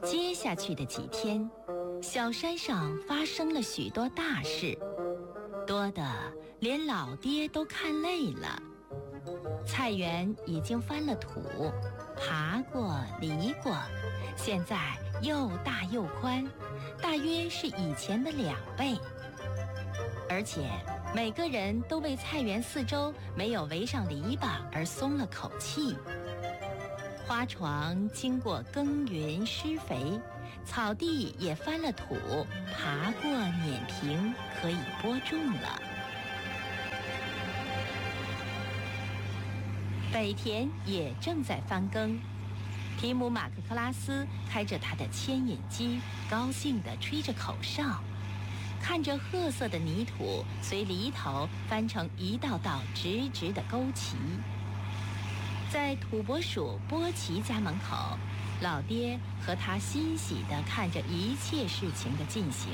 接下去的几天，小山上发生了许多大事，多得连老爹都看累了。菜园已经翻了土，爬过犁过，现在又大又宽，大约是以前的2倍。而且每个人都为菜园四周没有围上篱笆而松了口气。花床经过耕耘施肥，草地也翻了土，爬过碾平，可以播种了。北田也正在翻耕，提姆马克克拉斯开着他的牵引机，高兴地吹着口哨，看着褐色的泥土随犁头翻成一道道直直的沟旗。在土拨鼠波奇家门口，老爹和他欣喜地看着一切事情的进行。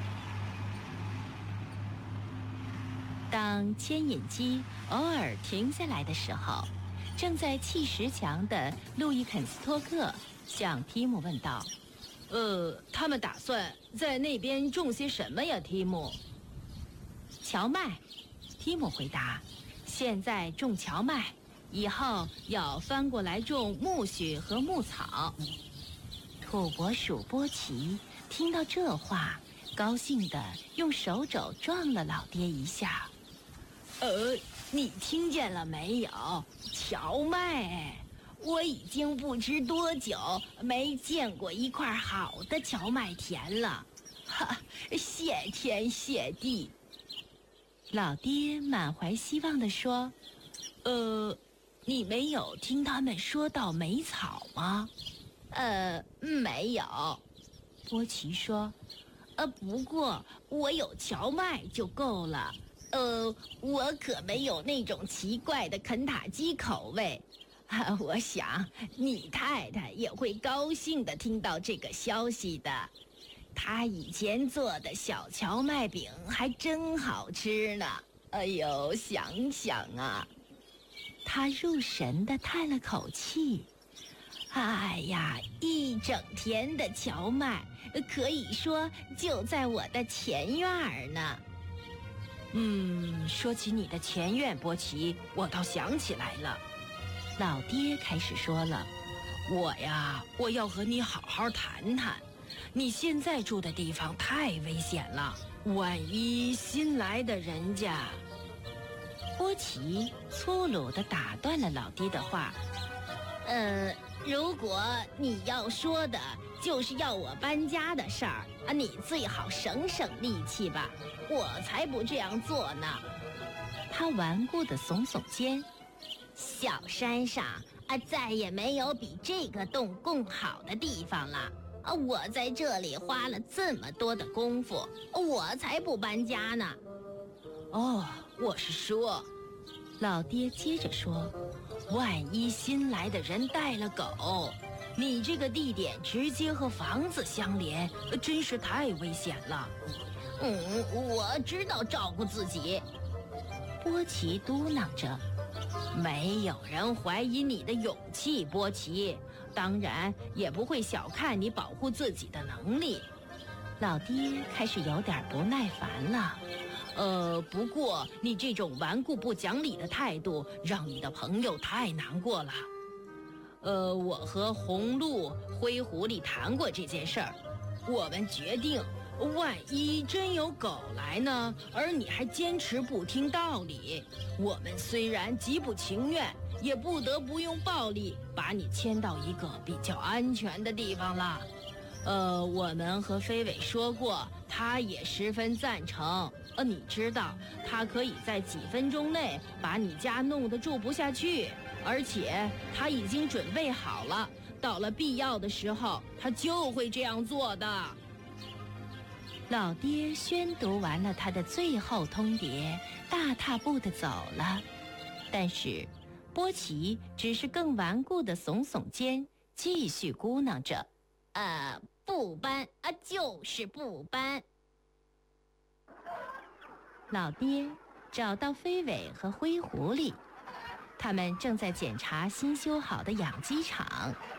当牵引机偶尔停下来的时候，正在砌石墙的路易肯斯托克向提姆问道： 他们打算在那边种些什么呀，提姆？ 荞麦，提姆回答。现在种荞麦，以后要翻过来种苜蓿和牧草。土拨鼠波奇听到这话，高兴地用手肘撞了老爹一下。 你听见了没有？荞麦，我已经不知多久没见过一块好的荞麦田了。哈，谢天谢地！ 老爹满怀希望地说： 你没有听他们说到梅草吗？没有。 波奇说： 不过我有荞麦就够了。我可没有那种奇怪的肯塔基口味。我想你太太也会高兴地听到这个消息的。她以前做的小荞麦饼还真好吃呢。哎呦，想想啊。 他入神地叹了口气。 哎呀，一整田的荞麦，可以说就在我的前院呢。 说起你的前院，波奇，我倒想起来了。老爹开始说了：我要和你好好谈谈。你现在住的地方太危险了，万一新来的人家……波奇粗鲁地打断了老爹的话。 如果你要说的就是要我搬家的事儿，你最好省省力气吧，我才不这样做呢。 他顽固地耸耸肩。 小山上再也没有比这个洞更好的地方了。我在这里花了这么多的功夫，我才不搬家呢。 我是说，老爹接着说，万一新来的人带了狗，你这个地点直接和房子相连，真是太危险了。 我知道照顾自己。 波奇嘟囔着。没有人怀疑你的勇气，波奇，当然也不会小看你保护自己的能力。老爹开始有点不耐烦了。不过你这种顽固不讲理的态度让你的朋友太难过了。我和红鹿、灰狐狸谈过这件事儿，我们决定，万一真有狗来呢，而你还坚持不听道理，我们虽然极不情愿，也不得不用暴力把你牵到一个比较安全的地方了。我们和飞尾说过，他也十分赞成。你知道，他可以在几分钟内把你家弄得住不下去，而且他已经准备好了，到了必要的时候，他就会这样做的。老爹宣读完了他的最后通牒，大踏步地走了。但是，波奇只是更顽固地耸耸肩，继续咕囔着： 不搬就是不搬。 老爹找到飞尾和灰狐狸，他们正在检查新修好的养鸡场。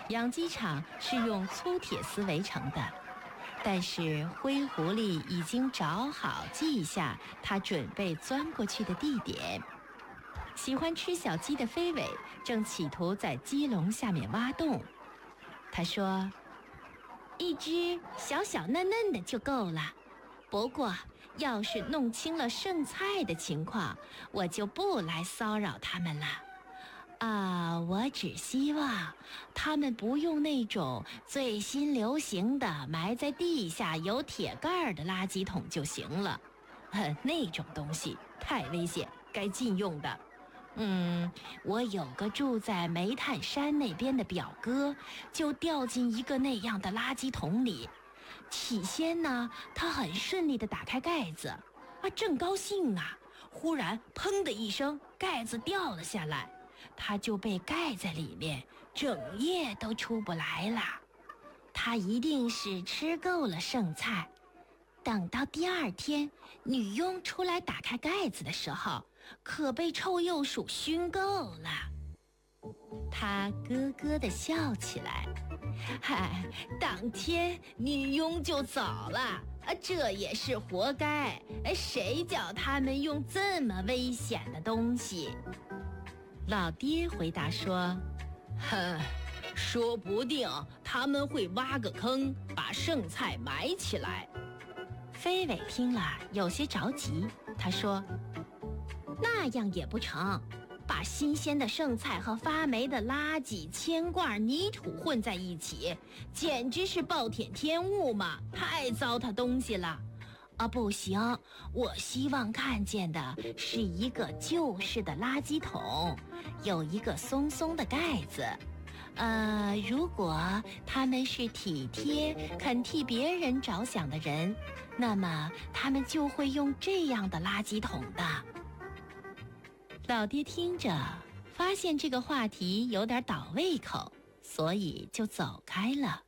养鸡场是用粗铁丝围成的，但是灰狐狸已经找好记下他准备钻过去的地点。喜欢吃小鸡的飞尾正企图在鸡笼下面挖洞。他说：“ 一只小小嫩嫩的就够了，不过要是弄清了剩菜的情况，我就不来骚扰他们了。我只希望他们不用那种最新流行的埋在地下有铁盖的垃圾桶就行了，那种东西太危险，该禁用的。我有个住在煤炭山那边的表哥，就掉进一个那样的垃圾桶里。起先呢，他很顺利地打开盖子，正高兴呢，忽然砰的一声，盖子掉了下来，他就被盖在里面，整夜都出不来了。他一定是吃够了剩菜。等到第二天，女佣出来打开盖子的时候，可被臭鼬鼠熏够了。他咯咯地笑起来。当天女佣就走了，这也是活该。谁叫他们用这么危险的东西？ 老爹回答说：“ 说不定他们会挖个坑，把剩菜埋起来。” 飞尾听了有些着急，他说：“ 那样也不成，把新鲜的剩菜和发霉的垃圾、铅罐、泥土混在一起，简直是暴殄天物嘛！太糟蹋东西了。不行，我希望看见的是一个旧式的垃圾桶，有一个松松的盖子。如果他们是体贴、肯替别人着想的人，那么他们就会用这样的垃圾桶的。” 老爹听着，发现这个话题有点倒胃口，所以就走开了。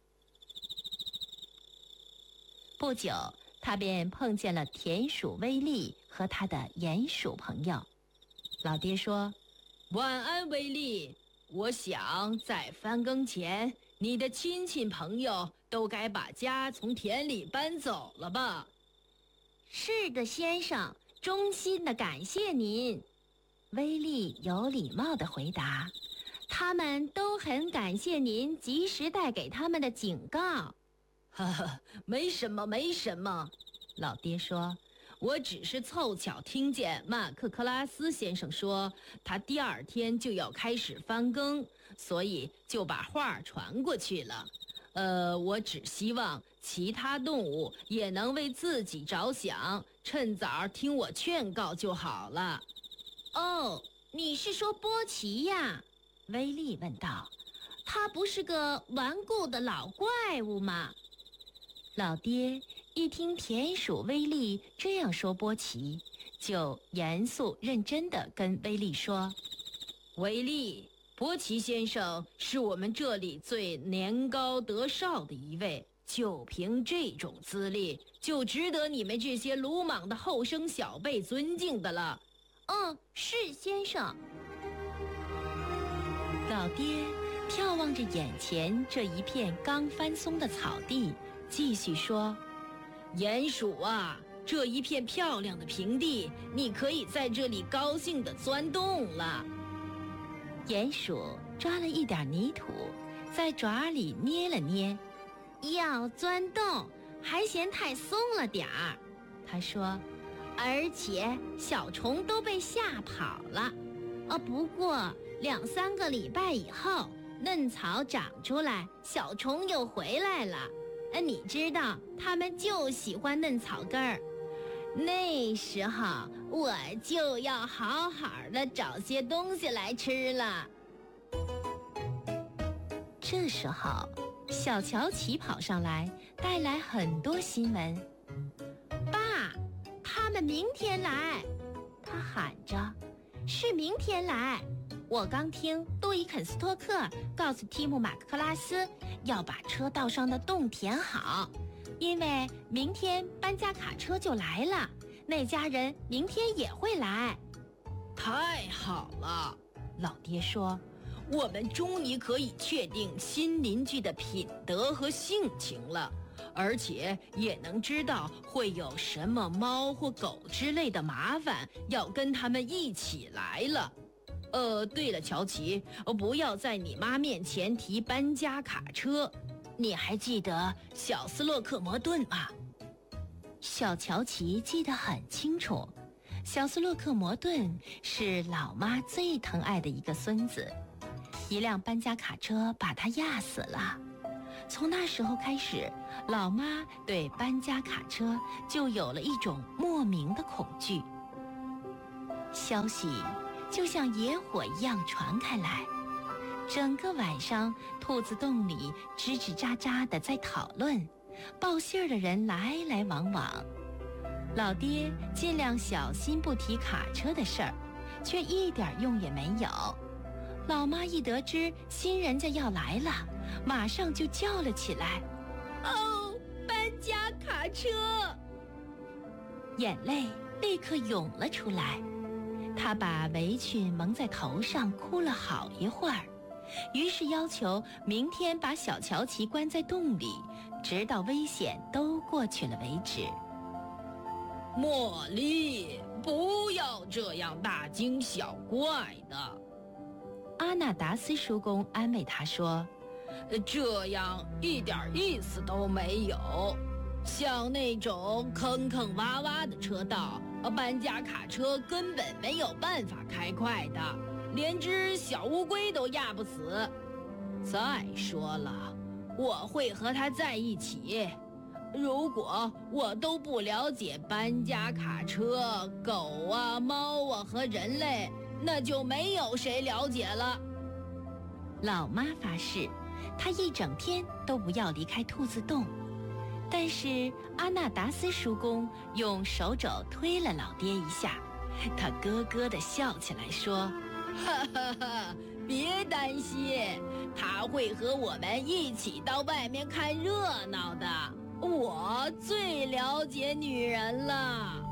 不久，他便碰见了田鼠威利和他的鼹鼠朋友。老爹说：“ 晚安，威利。我想在翻耕前，你的亲戚朋友都该把家从田里搬走了吧？”“ 是的，先生，衷心的感谢您。” 威利有礼貌地回答：“ 他们都很感谢您及时带给他们的警告。”“ 没什么，没什么。” 老爹说：“ 我只是凑巧听见马克克拉斯先生说，他第二天就要开始翻耕，所以就把话传过去了。我只希望其他动物也能为自己着想，趁早听我劝告就好了。”“ 哦，你是说波奇呀？” 威利问道。 “他不是个顽固的老怪物吗？” 老爹一听田鼠威利这样说波奇，就严肃认真地跟威利说：“ 威利，波奇先生是我们这里最年高德少的一位，就凭这种资历，就值得你们这些鲁莽的后生小辈尊敬的了。”“ 是先生。” 老爹眺望着眼前这一片刚翻松的草地，继续说：“ 鼹鼠啊，这一片漂亮的平地，你可以在这里高兴地钻洞了。” 鼹鼠抓了一点泥土，在爪里捏了捏。 “要钻洞，还嫌太松了点儿。” 他说，“ 而且小虫都被吓跑了。不过2-3个礼拜以后，嫩草长出来，小虫又回来了。你知道，它们就喜欢嫩草根儿。那时候我就要好好的找些东西来吃了。” 这时候，小乔奇跑上来，带来很多新闻。 “爸，他们明天来！”他喊着，“是明天来。我刚听杜伊肯斯托克告诉提姆马克拉斯，要把车道上的洞填好，因为明天搬家卡车就来了，那家人明天也会来。”“ 太好了！” 老爹说，“ 我们终于可以确定新邻居的品德和性情了，而且也能知道会有什么猫或狗之类的麻烦要跟他们一起来了。对了，乔奇，不要在你妈面前提搬家卡车。你还记得小斯洛克摩顿吗？ 小乔奇记得很清楚，小斯洛克摩顿是老妈最疼爱的一个孙子。一辆搬家卡车把他压死了。从那时候开始，老妈对搬家卡车就有了一种莫名的恐惧。消息就像野火一样传开来，整个晚上，兔子洞里吱吱喳喳地在讨论，报信儿的人来来往往。老爹尽量小心不提卡车的事儿，却一点用也没有。老妈一得知新人家要来了，马上就叫了起来：“ 哦，搬家卡车！” 眼泪立刻涌了出来。他把围裙蒙在头上，哭了好一会儿，于是要求明天把小乔奇关在洞里，直到危险都过去了为止。 茉莉，不要这样大惊小怪的。 阿纳达斯叔公安慰他说：“ 这样一点意思都没有。像那种坑坑洼洼的车道，搬家卡车根本没有办法开快的，连只小乌龟都压不死。再说了，我会和它在一起。如果我都不了解搬家卡车、狗啊、猫啊和人类，那就没有谁了解了。” 老妈发誓，她一整天都不要离开兔子洞。但是阿纳达斯叔公用手肘推了老爹一下，他咯咯地笑起来说：“ 哈哈哈，别担心，他会和我们一起到外面看热闹的。我最了解女人了。”